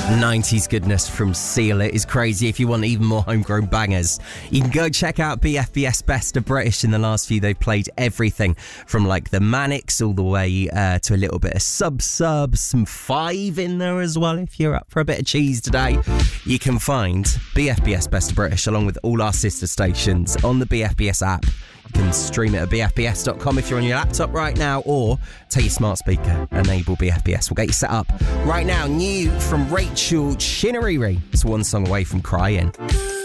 90s goodness from Seal. It is crazy. If you want even more homegrown bangers, you can go check out BFBS Best of British. In the last few, they've played everything from like the Manics all the way to a little bit of Sub, some Five in there as well. If you're up for a bit of cheese today, you can find BFBS Best of British along with all our sister stations on the BFBS app. You can stream it at bfbs.com if you're on your laptop right now, or take your smart speaker, enable BFBS. We'll get you set up right now. New from Rachel Chinnery. It's one song away from crying.